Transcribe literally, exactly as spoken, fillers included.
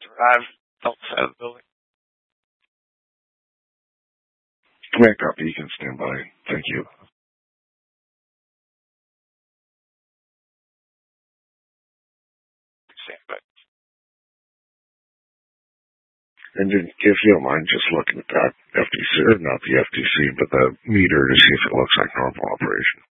arrive outside of the building. Command copy, you can stand by. Thank you. Stand by. And then, if you don't mind, just looking at that F T C, or not the F T C, but the meter to see if it looks like normal operation.